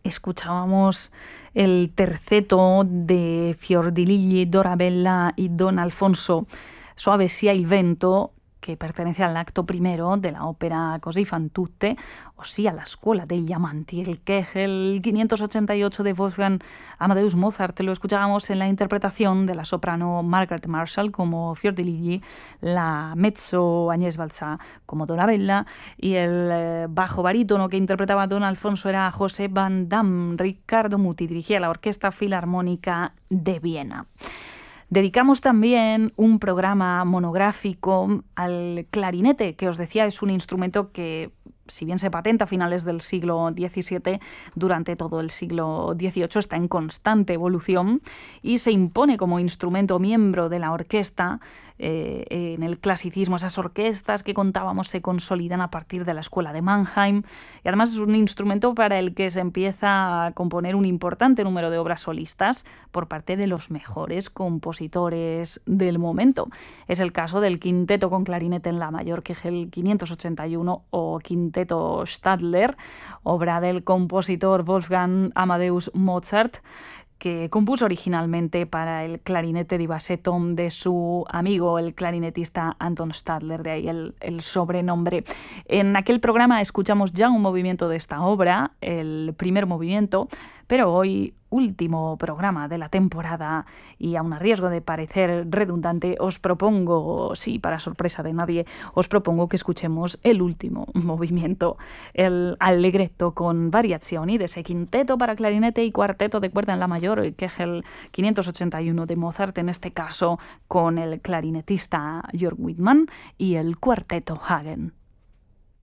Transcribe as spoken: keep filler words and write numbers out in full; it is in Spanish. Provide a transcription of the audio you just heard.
escuchábamos el terceto de Fiordiligi, Dorabella y Don Alfonso, Soave sia il vento, que pertenece al acto primero de la ópera Così fan tutte, o sea, la Escuela degli Amanti, el Kegel quinientos ochenta y ocho de Wolfgang Amadeus Mozart. Lo escuchábamos en la interpretación de la soprano Margaret Marshall como Fiordiligi, la mezzo Agnès Balsà como Dorabella, y el eh, bajo barítono que interpretaba Don Alfonso era José Van Damme. Riccardo Muti dirigía la Orquesta Filarmónica de Viena. Dedicamos también un programa monográfico al clarinete, que os decía es un instrumento que, si bien se patenta a finales del siglo diecisiete, durante todo el siglo dieciocho está en constante evolución y se impone como instrumento miembro de la orquesta. Eh, en el clasicismo, esas orquestas que contábamos se consolidan a partir de la escuela de Mannheim, y además es un instrumento para el que se empieza a componer un importante número de obras solistas por parte de los mejores compositores del momento. Es el caso del quinteto con clarinete en la mayor, que es el quinientos ochenta y uno, o quinteto Stadler, obra del compositor Wolfgang Amadeus Mozart, que compuso originalmente para el clarinete di bassetto de su amigo, el clarinetista Anton Stadler, de ahí el, el sobrenombre. En aquel programa escuchamos ya un movimiento de esta obra, el primer movimiento, pero hoy, último programa de la temporada, y aun a riesgo de parecer redundante, os propongo, sí, para sorpresa de nadie, os propongo que escuchemos el último movimiento, el allegretto con variazioni de ese quinteto para clarinete y cuarteto de cuerda en la mayor, que es el quinientos ochenta y uno de Mozart, en este caso con el clarinetista Jörg Wittmann y el cuarteto Hagen.